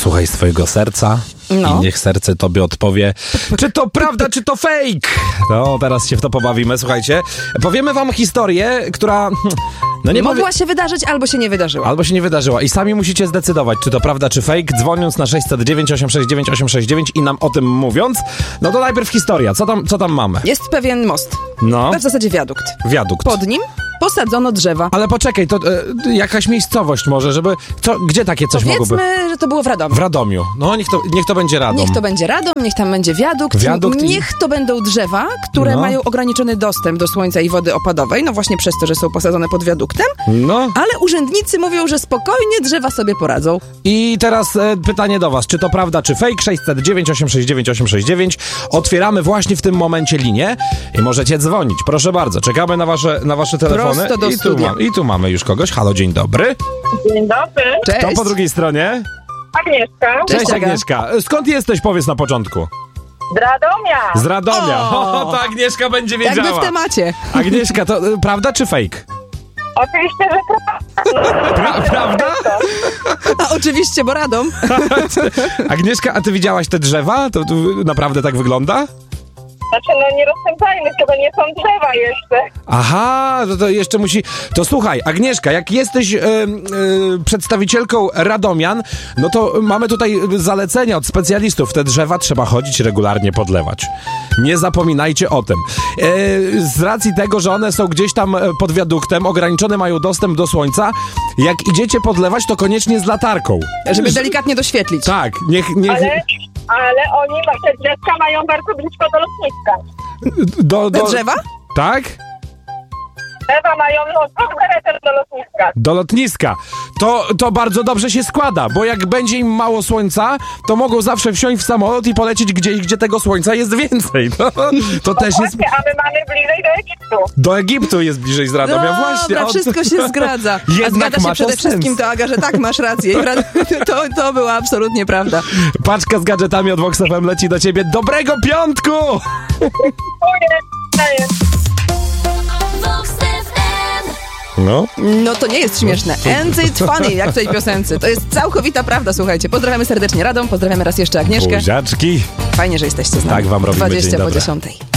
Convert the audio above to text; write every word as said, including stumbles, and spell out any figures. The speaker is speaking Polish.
Słuchaj swojego serca no. i niech serce tobie odpowie, czy to prawda, czy to fake. No, teraz się w to pobawimy, słuchajcie. Powiemy wam historię, która... No nie mogła powie... się wydarzyć, albo się nie wydarzyła. Albo się nie wydarzyła i sami musicie zdecydować, czy to prawda, czy fake, dzwoniąc na sześć zero dziewięć, osiem sześć dziewięć, osiem sześć dziewięć i nam o tym mówiąc. No to najpierw historia, co tam, co tam mamy? Jest pewien most, no. w zasadzie wiadukt. Wiadukt. Pod nim posadzono drzewa. Ale poczekaj, to e, jakaś miejscowość może, żeby... Co, gdzie takie coś Powiedzmy, mogłoby... Powiedzmy, że to było w Radomiu. W Radomiu. No niech to, niech to będzie Radom. Niech to będzie Radom, niech tam będzie wiadukt. Wiadukt niech i... to będą drzewa, które no. mają ograniczony dostęp do słońca i wody opadowej. No właśnie przez to, że są posadzone pod wiaduktem. No. Ale urzędnicy mówią, że spokojnie drzewa sobie poradzą. I teraz e, pytanie do was. Czy to prawda, czy fake? sześć zero dziewięć, osiem sześć dziewięć, osiem sześć dziewięć. Otwieramy właśnie w tym momencie linię i możecie dzwonić. Proszę bardzo. Czekamy na wasze, na wasze telefony. Prosto do I tu, studia. ma, I tu mamy już kogoś. Halo, dzień dobry. Dzień dobry. Cześć. Kto po drugiej stronie? Agnieszka. Cześć, Cześć Agnieszka. Skąd jesteś, powiedz na początku? Z Radomia. Z Radomia. O! O, to Agnieszka będzie wiedziała. Jakby w temacie. Agnieszka, to y, prawda czy fake? Oczywiście, że prawda. Pra, prawda? A oczywiście, bo Radom. Agnieszka, a ty widziałaś te drzewa? To, to naprawdę tak wygląda? Znaczy, no nie rozpędzajmy się, to nie są drzewa jeszcze. Aha, to, to jeszcze musi... To słuchaj, Agnieszka, jak jesteś e, e, przedstawicielką Radomian, no to mamy tutaj zalecenia od specjalistów. Te drzewa trzeba chodzić regularnie podlewać. Nie zapominajcie o tym. E, z racji tego, że one są gdzieś tam pod wiaduktem, ograniczone mają dostęp do słońca, jak idziecie podlewać, to koniecznie z latarką. Żeby delikatnie doświetlić. Tak, niech... niech... Ale, ale oni, te drzewka mają bardzo blisko do lotniska. Do, do... Te drzewa? Tak? Drzewa mają no, dwóch metrów do lotniska. Do lotniska. To, to bardzo dobrze się składa, bo jak będzie im mało słońca, to mogą zawsze wsiąść w samolot i polecieć gdzieś, gdzie tego słońca jest więcej. To, to też jest... Właśnie, a my mamy bliżej do Egiptu. Do Egiptu jest bliżej z Radomia, Dobra, właśnie. O, wszystko się zgadza. A Jednak zgadza ma się to przede sens. wszystkim to, Aga, że tak, masz rację. To, to była absolutnie prawda. Paczka z gadżetami od Vox F M leci do ciebie. Dobrego piątku! Dziękuję. Daję. No. No to nie jest śmieszne. And it's funny, jak w tej piosence. To jest całkowita prawda, słuchajcie. Pozdrawiamy serdecznie Radom, pozdrawiamy raz jeszcze Agnieszkę. Buziaczki. Fajnie, że jesteście z nami. Tak wam robimy. dwadzieścia Dzień po dobry. dziesiątej.